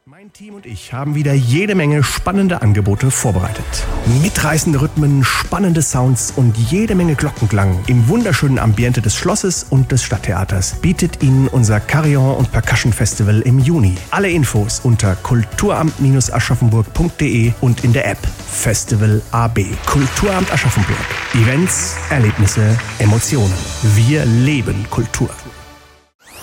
Mein Team und ich haben wieder jede Menge spannende Angebote vorbereitet. Mitreißende Rhythmen, spannende Sounds und jede Menge Glockenklang im wunderschönen Ambiente des Schlosses und des Stadttheaters bietet Ihnen unser Carillon und Percussion Festival im Juni. Alle Infos unter kulturamt-aschaffenburg.de und in der App Festival AB. Kulturamt Aschaffenburg. Events, Erlebnisse, Emotionen. Wir leben Kultur.